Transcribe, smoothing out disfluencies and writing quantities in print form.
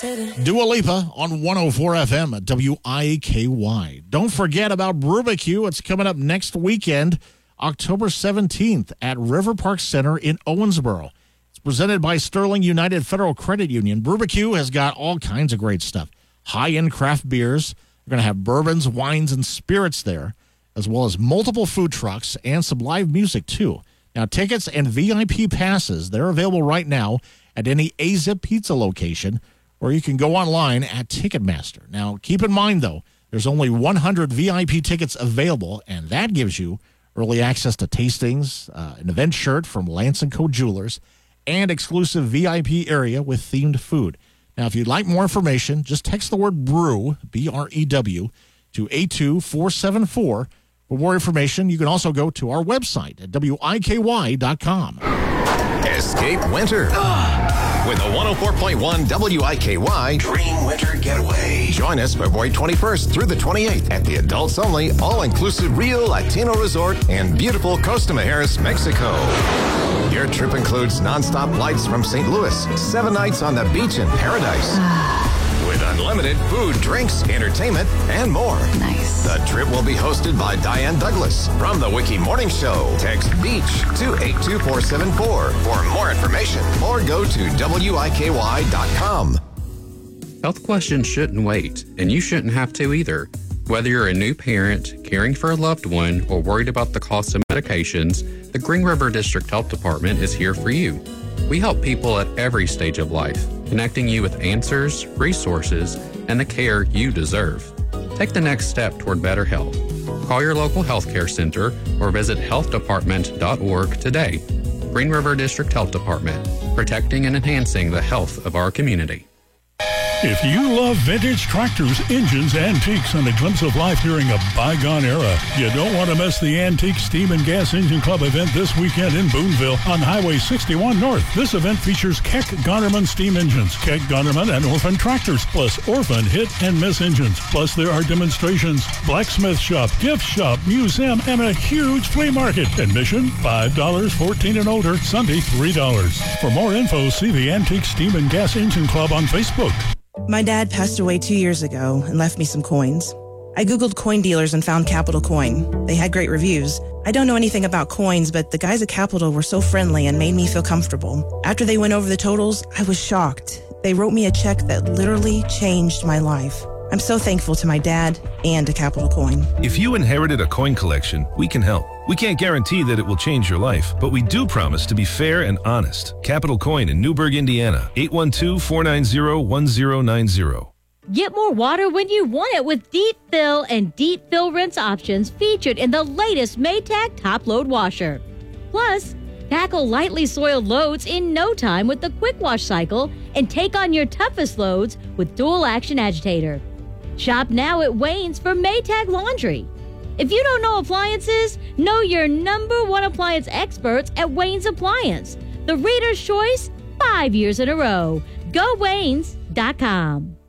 Dua Lipa on 104 FM at WIKY. Don't forget about Brewbecue. It's coming up next weekend, October 17th at River Park Center in Owensboro. It's presented by Sterling United Federal Credit Union. Brewbecue has got all kinds of great stuff. High-end craft beers. They're going to have bourbons, wines, and spirits there, as well as multiple food trucks and some live music, too. Now, tickets and VIP passes, they're available right now at any AZIP Pizza location, or you can go online at Ticketmaster. Now, keep in mind, though, there's only 100 VIP tickets available, and that gives you early access to tastings, an event shirt from Lance & Co. Jewelers, and exclusive VIP area with themed food. Now, if you'd like more information, just text the word BREW, B-R-E-W, to 82474. For more information, you can also go to our website at WIKY.com. Escape winter with the 104.1 WIKY Dream Winter Getaway. Join us February 21st through the 28th at the adults-only, all-inclusive Rio Latino Resort in beautiful Costa Mujeres, Mexico. Your trip includes nonstop flights from St. Louis, 7 nights on the beach in paradise. With unlimited food, drinks, entertainment, and more. Nice. The trip will be hosted by Diane Douglas from the Wiki Morning Show. Text BEACH to 82474 for more information or go to WIKY.com. Health questions shouldn't wait, and you shouldn't have to either. Whether you're a new parent, caring for a loved one, or worried about the cost of medications, the Green River District Health Department is here for you. We help people at every stage of life, connecting you with answers, resources, and the care you deserve. Take the next step toward better health. Call your local healthcare center or visit healthdepartment.org today. Green River District Health Department, protecting and enhancing the health of our community. If you love vintage tractors, engines, antiques, and a glimpse of life during a bygone era, you don't want to miss the Antique Steam and Gas Engine Club event this weekend in Boonville on Highway 61 North. This event features Keck Gonnerman steam engines, Keck Gonnerman and Orphan tractors, plus Orphan hit and miss engines. Plus there are demonstrations, blacksmith shop, gift shop, museum, and a huge flea market. Admission $5, 14 and older, Sunday $3. For more info, see the Antique Steam and Gas Engine Club on Facebook. My dad passed away 2 years ago and left me some coins. I Googled coin dealers and found Capital Coin. They had great reviews. I don't know anything about coins, but the guys at Capital were so friendly and made me feel comfortable. After they went over the totals, I was shocked. They wrote me a check that literally changed my life. I'm so thankful to my dad and to Capital Coin. If you inherited a coin collection, we can help. We can't guarantee that it will change your life, but we do promise to be fair and honest. Capital Coin in Newburgh, Indiana, 812-490-1090. Get more water when you want it with Deep Fill and Deep Fill rinse options featured in the latest Maytag Top Load Washer. Plus, tackle lightly soiled loads in no time with the Quick Wash cycle and take on your toughest loads with Dual Action Agitator. Shop now at Wayne's for Maytag Laundry. If you don't know appliances, know your #1 appliance experts at Wayne's Appliance. The Reader's Choice 5 years in a row. GoWaynes.com.